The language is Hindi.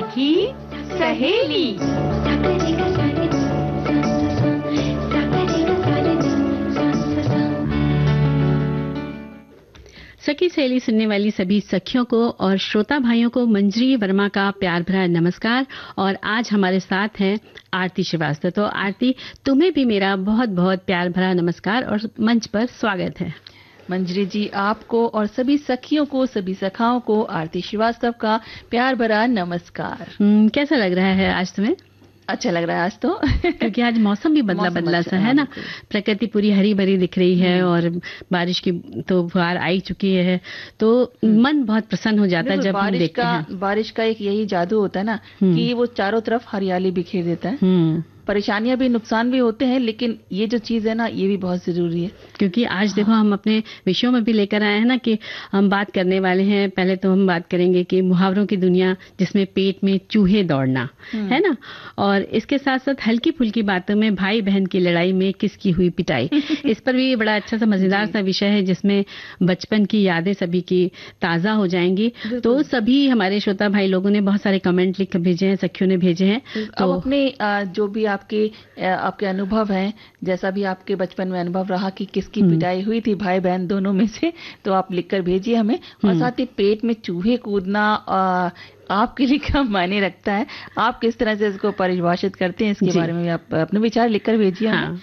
सखी सहेली। सखी सहेली सुनने वाली सभी सखियों को और श्रोता भाइयों को मंजरी वर्मा का प्यार भरा नमस्कार। और आज हमारे साथ हैं आरती श्रीवास्तव। तो आरती, तुम्हें भी मेरा बहुत बहुत प्यार भरा नमस्कार और मंच पर स्वागत है। मंजरी जी, आपको और सभी सखियों को, सभी सखाओं को आरती श्रीवास्तव का प्यार भरा नमस्कार। कैसा लग रहा है आज तुम्हें? अच्छा लग रहा है आज तो क्योंकि आज मौसम भी बदला बदला सा है ना। प्रकृति पूरी हरी भरी दिख रही है और बारिश की तो फुहार आई चुकी है, तो मन बहुत प्रसन्न हो जाता है जब हम देखते हैं। बारिश का एक यही जादू होता है ना कि वो चारों तरफ हरियाली बिखेर देता है। परेशानियां भी, नुकसान भी होते हैं, लेकिन ये जो चीज है ना, ये भी बहुत जरूरी है। क्योंकि आज देखो हम अपने विषयों में भी लेकर आए हैं ना कि हम बात करने वाले हैं। पहले तो हम बात करेंगे कि मुहावरों की दुनिया, जिसमें पेट में चूहे दौड़ना है ना, और इसके साथ साथ हल्की फुल्की बातों में भाई बहन की लड़ाई में किसकी हुई पिटाई। इस पर भी बड़ा अच्छा सा मजेदार सा विषय है, जिसमें बचपन की यादें सभी की ताजा हो जाएंगी। तो सभी हमारे श्रोता भाई लोगों ने बहुत सारे कमेंट लिख भेजे हैं, सखियों ने भेजे हैं। तो अपने जो भी आपके अनुभव हैं, जैसा भी आपके बचपन में अनुभव रहा कि किसकी पिटाई हुई थी भाई बहन दोनों में से, तो आप लिखकर भेजिए हमें। और साथ ही पेट में चूहे कूदना आपके लिए क्या मायने रखता है, आप किस तरह से इसको परिभाषित करते हैं, इसके बारे में भी आप अपने विचार लिखकर भेजिए।